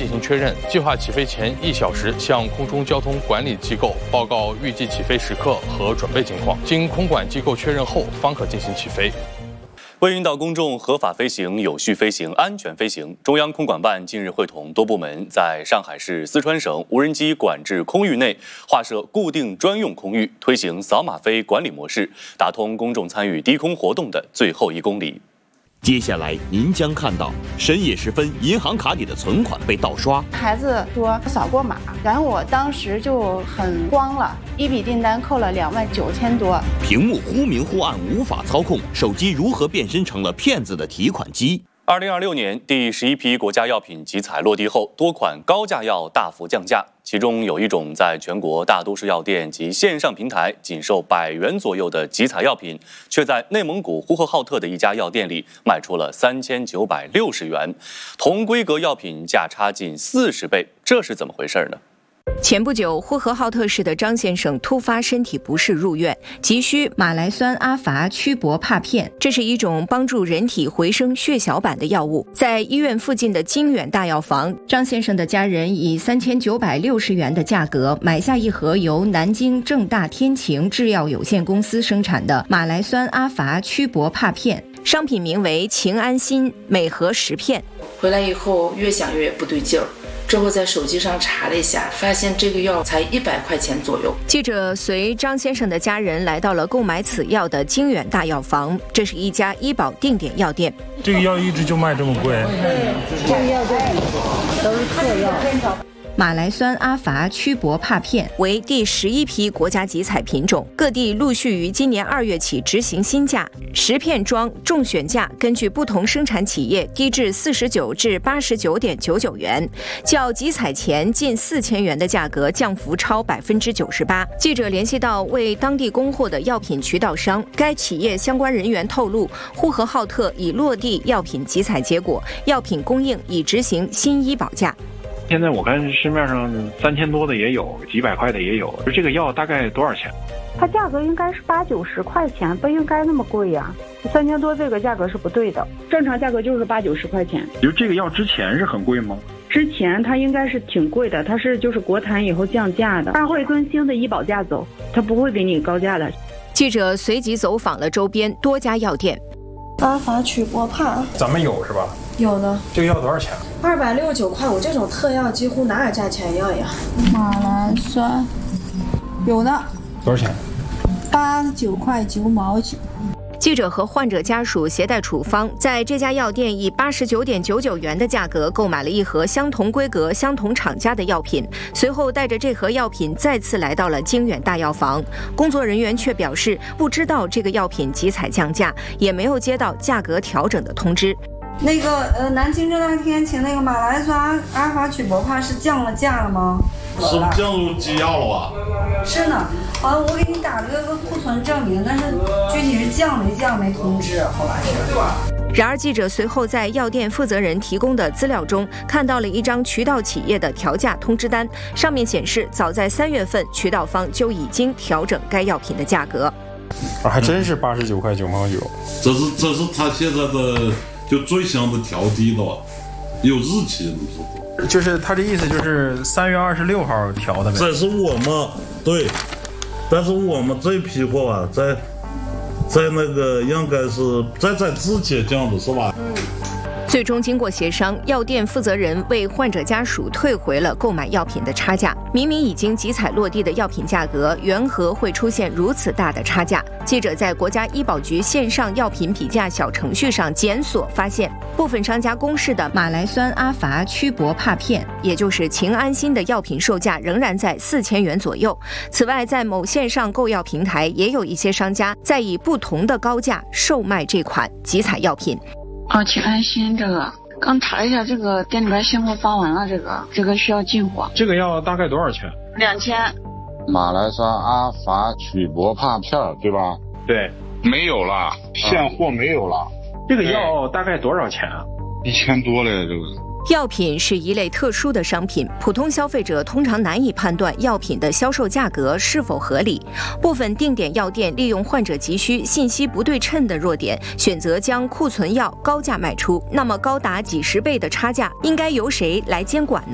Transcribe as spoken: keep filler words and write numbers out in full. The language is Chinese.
进行确认，计划起飞前一小时向空中交通管理机构报告预计起飞时刻和准备情况，经空管机构确认后方可进行起飞。 为引导公众合法飞行、有序飞行、安全飞行，中央空管办近日会同多部门，在上海市四川省无人机管制空域内划设固定专用空域，推行扫码飞管理模式，打通公众参与低空活动的最后一公里。 接下来您将看到深夜时分，银行卡里的存款被盗刷。 孩子说扫过码，然后我当时就很慌了，一笔订单扣了两万九千多。 屏幕忽明忽暗，无法操控，手机如何变身成了骗子的提款机？ 二零二六年，第十一批国家药品集采落地后，多款高价药大幅降价，其中有一种在全国大多数药店及线上平台仅售百元左右的集采药品，却在内蒙古呼和浩特的一家药店里卖出了三千九百六十元，同规格药品价差近四十倍，这是怎么回事呢？ 前不久，呼和浩特市的张先生突发身体不适入院，急需马来酸阿伐曲泊帕片。这是一种帮助人体回升血小板的药物。在医院附近的金远大药房，张先生的家人以三千九百六十元的价格买下一盒由南京正大天晴制药有限公司生产的马来酸阿伐曲泊帕片，商品名为晴安心，每盒十片。 回来以后越想越不对劲儿。 之后在手机上查了一下，发现这个药才一百块钱左右。 记者随张先生的家人来到了购买此药的金远大药房，这是一家医保定点药店。 这个药一直就卖这么贵？ 对，这个药都是特药。 马来酸阿伐曲泊帕片为第十一批国家集采品种，各地陆续于今年二月起执行新价，十片装中选价根据不同生产企业低至四十九至八十九点九九元，较集采前近四千元的价格降幅超百分之九十八。记者联系到为当地供货的药品渠道商，该企业相关人员透露，呼和浩特已落地药品集采结果，药品供应已执行新医保价。 现在我看市面上三千多的也有，几百块的也有。这个药大概多少钱？ 它价格应该是八九十块钱，不应该那么贵呀、啊。三千多这个价格是不对的，正常价格就是八九十块钱。 就这个药之前是很贵吗？ 之前它应该是挺贵的，它是就是国产以后降价的，它会跟新的医保价走，它不会给你高价的。 记者随即走访了周边多家药店。 阿伐曲泊帕， 咱们有是吧？ 有的。 这个药多少钱？ 二百六十九块五，这种特药几乎哪点价钱一样呀？ 马来酸，有的。 多少钱？ 八十九块九毛九。 记者和患者家属携带处方，在这家药店以八十九点九九元的价格购买了一盒相同规格、相同厂家的药品。随后带着这盒药品再次来到了京远大药房，工作人员却表示不知道这个药品集采降价，也没有接到价格调整的通知。 那个呃，南京正大天晴那个马来酸阿伐曲泊帕是降了价了吗？ 是降入机药了吧？ 是呢，好像我给你打了个库存证明，但是具体是降没降没通知，后来是。 然而，记者随后在药店负责人提供的资料中看到了一张渠道企业的调价通知单，上面显示，早在三月份，渠道方就已经调整该药品的价格。 啊，还真是八十九块九毛九。 这是这是他现在的就最香的调低的，有日期，你知道。 就是他这意思，就是三月二十六号调的呗。 这是我们对，但是我们这批货啊，在在那个应该是在在之前降的是吧？嗯。 最终经过协商，药店负责人为患者家属退回了购买药品的差价。明明已经集采落地的药品价格，缘何会出现如此大的差价？记者在国家医保局线上药品比价小程序上检索发现，部分商家公示的马来酸阿伐曲泊帕片，也就是晴安心的药品售价仍然在四千元左右。此外，在某线上购药平台，也有一些商家在以不同的高价售卖这款集采药品。 哦，晴安心这个刚查了一下，这个店里边现货发完了，这个这个需要进货。 这个药大概多少钱？ 两千。 马来酸阿伐曲泊帕片对吧？ 对， 没有了，现货没有了。 这个药大概多少钱啊？ 一千多嘞，这个。 药品是一类特殊的商品，普通消费者通常难以判断药品的销售价格是否合理。部分定点药店利用患者急需、信息不对称的弱点，选择将库存药高价卖出。那么高达几十倍的差价，应该由谁来监管呢？